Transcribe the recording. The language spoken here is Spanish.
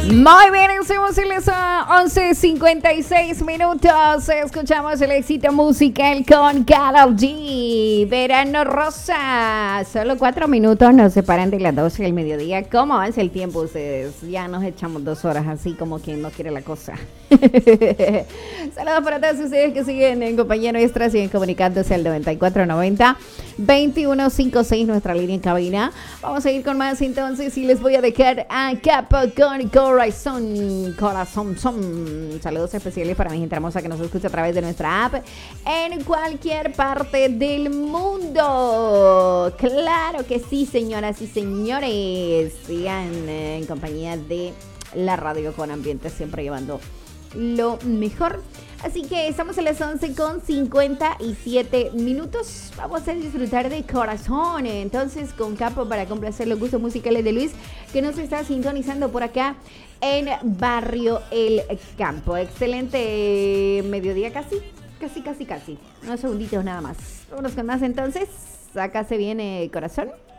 Muy bien, estamos en las 11:56 minutos. Escuchamos el éxito musical con Karol G. Verano Rosa. Solo 4 minutos nos separan de las 12 del mediodía. ¿Cómo avanza el tiempo ustedes? Ya nos echamos 2 horas así como quien no quiere la cosa. Saludos para todos ustedes que siguen en compañía nuestra, siguen comunicándose al 9490-2156, nuestra línea en cabina. Vamos a ir con más entonces y les voy a dejar a Capo con Corazón. Saludos especiales para mi gente hermosa que nos escucha a través de nuestra app en cualquier parte del mundo. Claro que sí, señoras y señores. Sigan en compañía de la radio con ambiente, siempre llevando lo mejor. Así que estamos a las 11:57 minutos. Vamos a disfrutar de Corazón. Entonces, con Capo para complacer los gustos musicales de Luis, que nos está sintonizando por acá en Barrio El Campo. Excelente mediodía, casi. Unos segunditos nada más. Vámonos con más entonces. Acá se viene Corazón.